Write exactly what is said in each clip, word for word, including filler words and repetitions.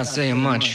not saying much.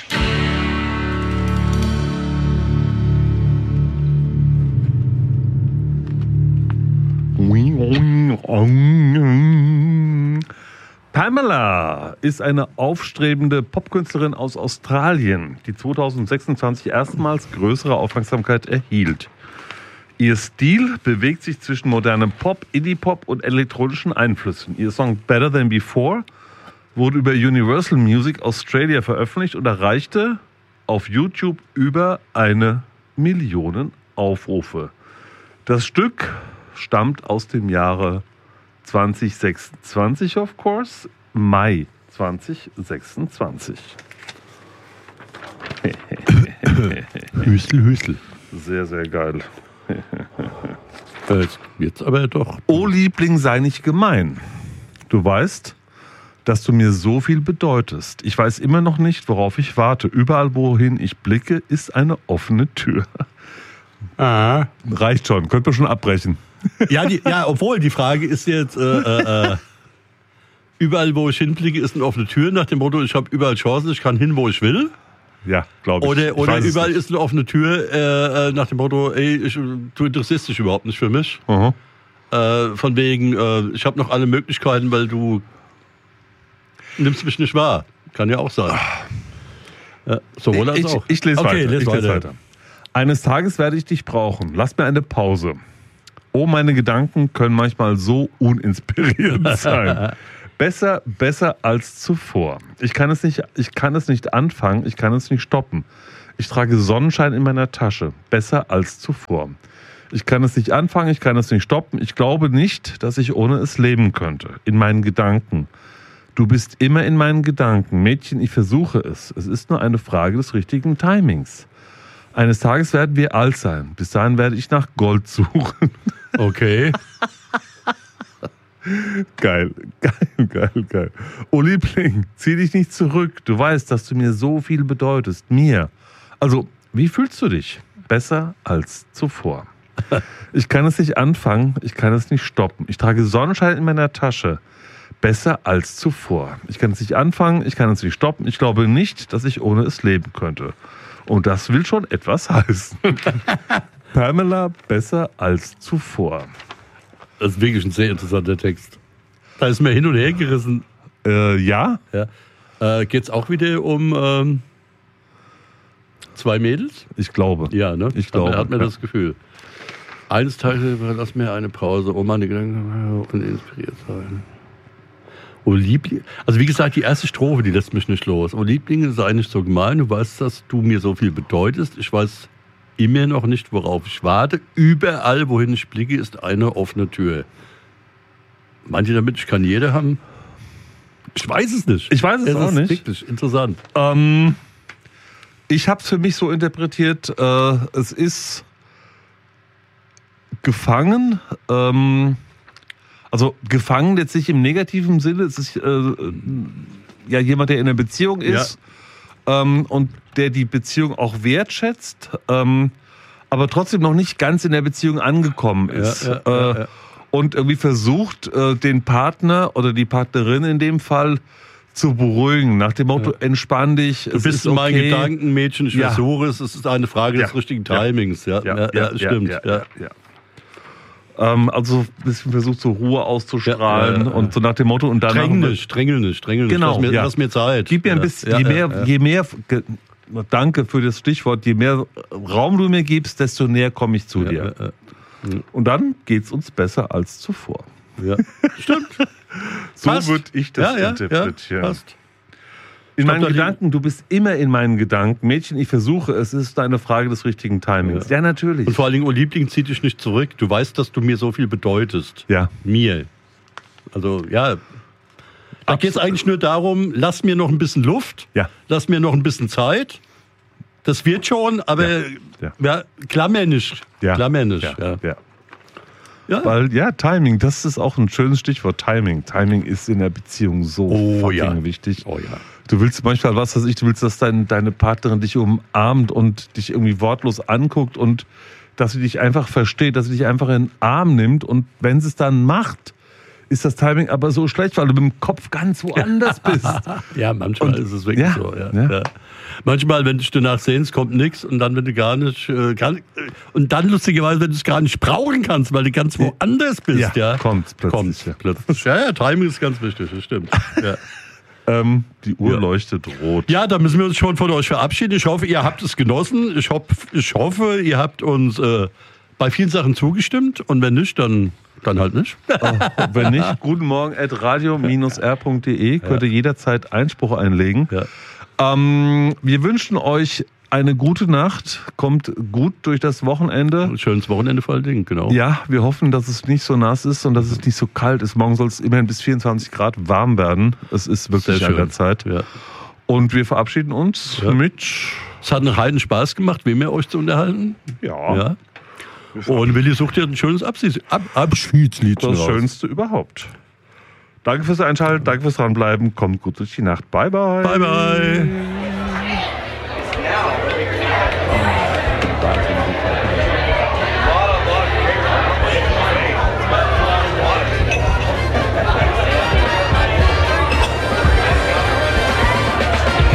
Pamela ist eine aufstrebende Popkünstlerin aus Australien, die zwanzig sechsundzwanzig erstmals größere Aufmerksamkeit erhielt. Ihr Stil bewegt sich zwischen modernem Pop, Indie-Pop und elektronischen Einflüssen. Ihr Song Better Than Before wurde über Universal Music Australia veröffentlicht und erreichte auf YouTube über eine Million Aufrufe. Das Stück stammt aus dem Jahre zwanzig sechsundzwanzig, of course, Mai zwanzig sechsundzwanzig. Hüstel, Hüstel. Sehr, sehr geil. Jetzt aber doch. Oh Liebling, sei nicht gemein. Du weißt, dass du mir so viel bedeutest. Ich weiß immer noch nicht, worauf ich warte. Überall, wohin ich blicke, ist eine offene Tür. Ah. Reicht schon, könnte man schon abbrechen. Ja, die, ja, obwohl die Frage ist jetzt, äh, äh, überall, wo ich hinblicke, ist eine offene Tür, nach dem Motto, ich habe überall Chancen, ich kann hin, wo ich will. Ja, glaube ich. Oder, ich oder überall nicht. ist eine offene Tür, äh, nach dem Motto, ey, ich, du interessierst dich überhaupt nicht für mich. Uh-huh. Äh, von wegen, äh, ich habe noch alle Möglichkeiten, weil du nimmst mich nicht wahr. Kann ja auch sein. Ja, sowohl als ich, auch. Ich, ich lese okay, weiter. Les ich weiter. lese weiter. Eines Tages werde ich dich brauchen. Lass mir eine Pause. Oh, meine Gedanken können manchmal so uninspirierend sein. Besser, besser als zuvor. Ich kann es nicht, ich kann es nicht anfangen, ich kann es nicht stoppen. Ich trage Sonnenschein in meiner Tasche. Besser als zuvor. Ich kann es nicht anfangen, ich kann es nicht stoppen. Ich glaube nicht, dass ich ohne es leben könnte. In meinen Gedanken. Du bist immer in meinen Gedanken. Mädchen, ich versuche es. Es ist nur eine Frage des richtigen Timings. Eines Tages werden wir alt sein. Bis dahin werde ich nach Gold suchen. Okay. Geil, geil, geil, geil. Oh Liebling, zieh dich nicht zurück. Du weißt, dass du mir so viel bedeutest. Mir. Also, wie fühlst du dich? Besser als zuvor. Ich kann es nicht anfangen, ich kann es nicht stoppen. Ich trage Sonnenschein in meiner Tasche. Besser als zuvor. Ich kann es nicht anfangen, ich kann es nicht stoppen. Ich glaube nicht, dass ich ohne es leben könnte. Und das will schon etwas heißen. Pamela, besser als zuvor. Das ist wirklich ein sehr interessanter Text. Da ist mir hin und her gerissen. Äh, ja? Ja. Äh, Geht es auch wieder um ähm, zwei Mädels? Ich glaube. Ja, ne? Ich glaube. Hat, hat mir ja. das Gefühl. Eines Tages lass mir eine Pause, oh meine Gedanken und inspiriert sein. Oh Liebling, also wie gesagt, die erste Strophe, die lässt mich nicht los. Oh Liebling, sei nicht so gemein, du weißt, dass du mir so viel bedeutest. Ich weiß immer noch nicht, worauf ich warte. Überall, wohin ich blicke, ist eine offene Tür. Meint ihr damit, ich kann jede haben? Ich weiß es nicht. Ich weiß es, es auch ist nicht. Wirklich interessant. Ähm, ich habe es für mich so interpretiert, äh, es ist gefangen, ähm, also gefangen jetzt nicht im negativen Sinne, es ist äh, ja jemand, der in einer Beziehung ist ja. ähm, und der die Beziehung auch wertschätzt, ähm, aber trotzdem noch nicht ganz in der Beziehung angekommen ist. Ja, ja, ja, ja. Äh, und irgendwie versucht, äh, den Partner oder die Partnerin in dem Fall zu beruhigen, nach dem Motto, ja. entspann dich, du es bist ist in meinen okay. Gedanken, Mädchen, ich Ja. versuche es, es ist eine Frage des Ja. richtigen Timings. Ja, ja, ja, ja, stimmt. Ja, Ja, ja, ja. Ähm, also ein bisschen versucht, so Ruhe auszustrahlen Ja, ja, ja. und so nach dem Motto und dann Streng nicht, strengel nicht, strengel nicht. Genau, lass mir, ja. lass mir Zeit. Gib mir ein Ja, bisschen, ja, je ja, mehr, ja. je mehr, ge, danke für das Stichwort, je mehr Raum du mir gibst, desto näher komme ich zu Ja, dir. ja, ja. Und dann geht's uns besser als zuvor. Ja. Stimmt. So Passt. würde ich das ja, ja, interpretieren. Ja, passt. In Stopp, meinen da liegen- Gedanken, du bist immer in meinen Gedanken. Mädchen, ich versuche, es ist eine Frage des richtigen Timings. Ja, Ja. natürlich. Und vor allen Dingen, oh Liebling, zieh dich nicht zurück. Du weißt, dass du mir so viel bedeutest. Ja. Mir. Also, ja. Da geht es eigentlich nur darum, lass mir noch ein bisschen Luft. Ja. Lass mir noch ein bisschen Zeit. Das wird schon, aber Ja. ja. Ja. klammer nicht. Ja. Klammer nicht. Ja. Ja. Ja. Ja. Weil, ja, Timing, das ist auch ein schönes Stichwort. Timing. Timing ist in der Beziehung so Oh, fucking ja. wichtig. Oh ja. Du willst manchmal, was weiß ich, du willst, dass dein, deine Partnerin dich umarmt und dich irgendwie wortlos anguckt und dass sie dich einfach versteht, dass sie dich einfach in den Arm nimmt und wenn sie es dann macht, ist das Timing aber so schlecht, weil du mit dem Kopf ganz woanders bist. Ja, manchmal Und- ist es wirklich ja, so. Ja, ja. ja. Manchmal, wenn du danach sehnst, kommt nichts und dann, wenn du gar nicht, äh, gar nicht äh, und dann lustigerweise, wenn du es gar nicht brauchen kannst, weil du ganz woanders bist, ja, Ja, kommt's plötzlich, Kommt's ja. plötzlich. Ja, ja, Timing ist ganz wichtig, das stimmt. Ja. Ähm, die Uhr Ja. leuchtet rot. Ja, da müssen wir uns schon von euch verabschieden. Ich hoffe, ihr habt es genossen. Ich, hoff, ich hoffe, ihr habt uns äh, bei vielen Sachen zugestimmt. Und wenn nicht, dann, dann halt nicht. Oh, wenn nicht, guten Morgen at radio r punkt de könnt ihr jederzeit Einspruch einlegen. Ja. Ähm, wir wünschen euch eine gute Nacht. Kommt gut durch das Wochenende. Schönes Wochenende vor allen Dingen, genau. Ja, wir hoffen, dass es nicht so nass ist und dass es nicht so kalt ist. Morgen soll es immerhin bis vierundzwanzig Grad warm werden. Es ist wirklich Sehr an der schön. Zeit. Ja. Und wir verabschieden uns Ja. mit... Es hat einen heiden Spaß gemacht, wie mehr euch zu unterhalten. Ja, Ja. Und Willi sucht dir ein schönes Abschieds- Ab Abschiedsliedchen das raus. Schönste überhaupt. Danke fürs Einschalten, danke fürs Dranbleiben. Kommt gut durch die Nacht. Bye, bye. Bye, bye.